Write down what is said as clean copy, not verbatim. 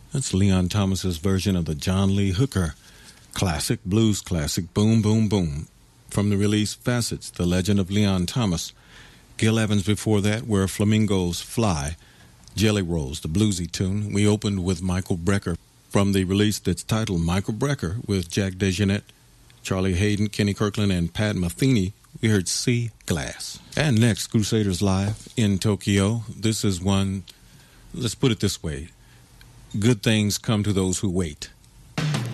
That's Leon Thomas's version of the John Lee Hooker classic, blues classic, Boom, Boom, Boom, from the release Facets, The Legend of Leon Thomas. Gil Evans before that, Where Flamingos Fly, Jelly Rolls, the bluesy tune. We opened with Michael Brecker from the release that's titled Michael Brecker with Jack DeJohnette, Charlie Hayden, Kenny Kirkland, and Pat Metheny. We heard Sea Glass. And next, Crusaders Live in Tokyo. This is one, let's put it this way, good things come to those who wait.